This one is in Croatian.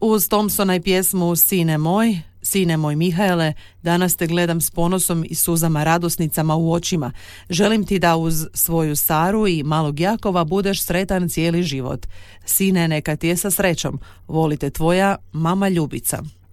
Uz Thompsona i pjesmu Sine moj Mihaele, danas te gledam s ponosom i suzama radosnicama u očima. Želim ti da uz svoju Saru i malog Jakova budeš sretan cijeli život. Sine, neka ti je sa srećom. Volite tvoja mama Ljubica.